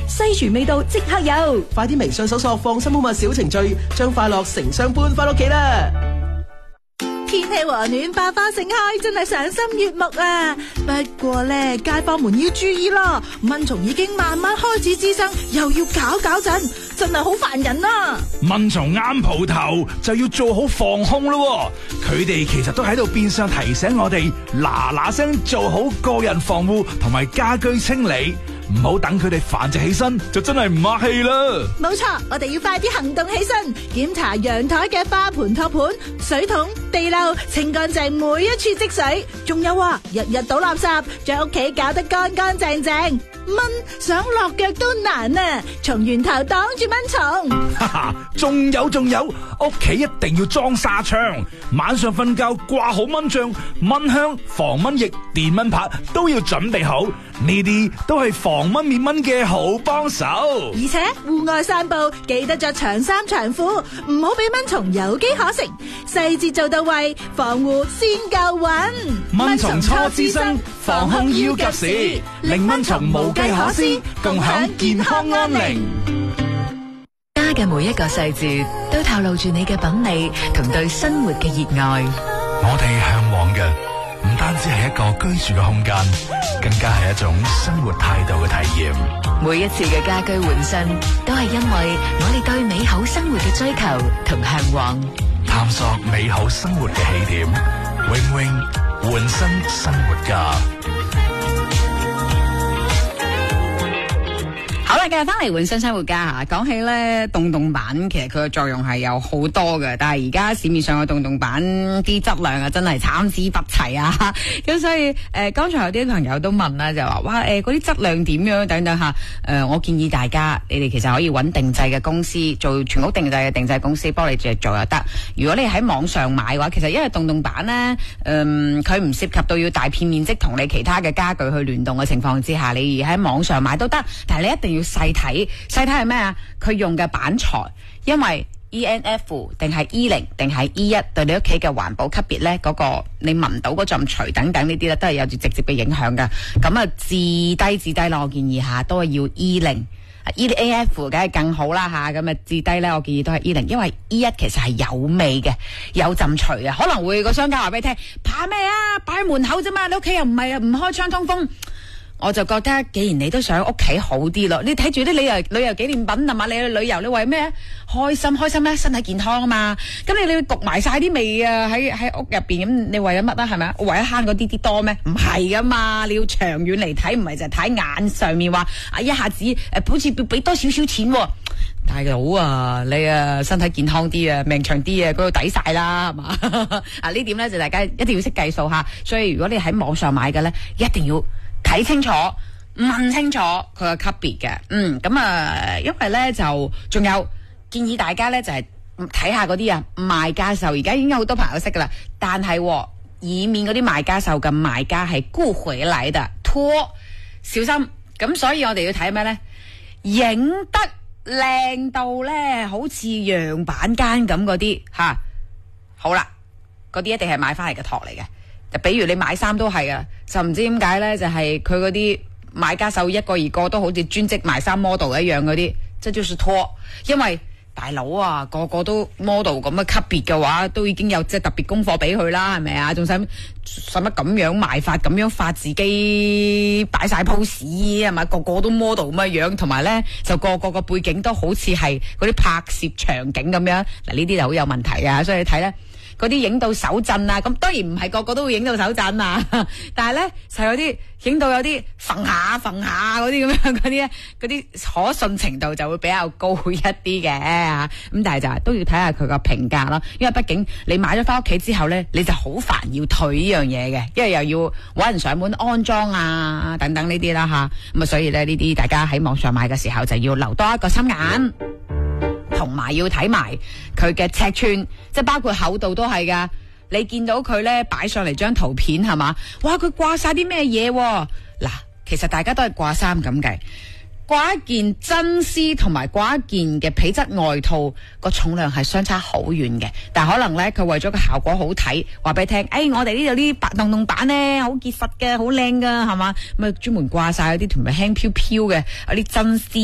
西廚味道即刻有。 快啲微信搜索放心好物小程序，將快樂成雙搬翻屋企啦！ 天氣和暖，百花盛開，真係賞心悅目啊！不過咧，街坊們要注意咯，蚊蟲已經慢慢開始滋生，又要搞陣，真係好煩人啊！ 蚊蟲啱蒲頭就要做好防控咯，佢哋其實都喺度變相提醒我哋嗱聲做好個人防護同埋家居清理。唔好等佢哋繁殖起身，就真係唔客氣啦。 冇錯，我哋要快啲行動起身，檢查陽台嘅花盆、托盤、水桶、地漏，清乾淨每一處積水。仲有啊，日日倒垃圾，將屋企搞得乾乾淨淨。蚊想落腳都難啊！從源頭擋住蚊蟲。 哈哈，仲有，屋企一定要裝紗窗，晚上瞓覺掛好蚊帳、蚊香、防蚊液、電蚊拍都要準備好，呢啲都係防蚊滅蚊嘅好幫手。 而且戶外散步記得着長衫長褲，唔好俾蚊蟲有機可乘，細節做到位，防護先夠穩。 蚊蟲初滋生，防控要及時，令蚊蟲無計可施，共享健康安寧。 家嘅每一個細節都透露住你嘅品味同對生活嘅熱愛。 我哋向往嘅唔單止係一個居住嘅空間，更加係一種生活態度嘅體驗。 每一次嘅家居換新，都係因為我哋對美好生活嘅追求同向往， 探索美好生活嘅起點，永永換新生活家。 好啦，繼續翻嚟換新生活家吓。講起咧洞板，其實佢嘅作用係有好多嘅，但係而家市面上嘅洞板啲質量啊，真係參差不齊啊！咁所以剛才有啲朋友都問啦，就話哇嗰啲質量點樣等等吓。我建議大家，你哋其實可以揾定製嘅公司做全屋定製嘅定製公司幫你做又得。如果你喺網上買嘅話，其實因為洞板咧，佢唔涉及到要大片面積同你其他嘅家具去聯動嘅情況之下，你喺網上買都得，但係你一定要細睇係咩啊？佢用嘅板材，因為 ENF 定係 E0 定係 E1 對你屋企嘅環保級別咧，嗰個你聞到嗰陣除等等呢啲咧，都係有住直接嘅影響噶。咁啊，至低咯，我建議下都係要 E0。ENF 梗係更好啦吓，咁啊至低咧，我建議都係 E0，因為 E1 其實係有味嘅，有陣除嘅，可能會個商家話俾你聽，怕咩啊？擺喺門口啫嘛，你屋企又唔係唔開窗通風。我就覺得，既然你都想屋企好啲咯，你睇住啲旅遊紀念品係嘛？你去旅遊你為咩？開心咩？身體健康啊嘛。咁你焗埋晒啲味啊喺屋入邊，咁你為咗乜啊？係咪啊？為咗慳嗰啲多咩？唔係噶嘛，你要長遠嚟睇，唔係就係睇眼上面話啊一下子好似要俾多少少錢喎。大佬啊，你啊身體健康啲啊，命長啲啊，嗰度抵晒啦，係嘛？啊呢點咧就大家一定要識計數下。所以如果你喺網上買嘅咧，一定要睇清楚，問清楚佢嘅級別嘅，咁啊，因為咧就仲有建議大家咧就係睇下嗰啲啊賣家秀，而家已經有好多朋友識噶啦，但係以免嗰啲賣家秀嘅賣家係沽回嚟嘅，拖小心。咁所以我哋要睇咩咧？影得靚到咧，好似樣板間咁嗰啲吓，好啦，嗰啲一定係買翻嚟嘅托嚟嘅。就比如你買衫都係啊，就唔知點解咧，就係佢嗰啲買家秀一個二個都好似專職賣衫 model 一樣嗰啲，即係就是拖。因為大佬啊，個個都 model 咁嘅級別嘅話，都已經有即係特別功課俾佢啦，係咪啊？仲使乜咁樣賣法，咁樣發自己擺晒 pose 係咪？個個都 model 咁嘅樣，同埋咧就個個背景都好似係嗰啲拍攝場景咁樣。嗱呢啲就好有問題啊，所以你睇咧。嗰啲影到手震啊，咁當然唔係個個都會影到手震啊，但係咧就有啲影到有啲揈下嗰啲咁樣嗰啲咧，嗰啲可信程度就會比較高一啲嘅嚇，咁但係就都要睇下佢個評價咯，因為畢竟你買咗翻屋企之後咧，你就好煩要退呢樣嘢嘅，因為又要揾人上門安裝啊等等呢啲啦嚇，咁啊所以咧呢啲大家喺網上買嘅時候就要留多一個心眼。同埋要睇埋佢嘅尺寸，即係包括厚度都係噶。你見到佢咧擺上嚟張圖片係嘛？哇！佢掛晒啲咩嘢？嗱，其實大家都係掛衫咁計，掛一件真絲同埋掛一件嘅皮質外套個重量係相差好遠嘅。但係可能咧佢為咗個效果好睇，話俾你聽，我哋呢度啲白洞板咧好結實嘅，好靚噶，係嘛？咁啊專門掛晒嗰啲同埋輕飄飄嘅嗰啲真絲。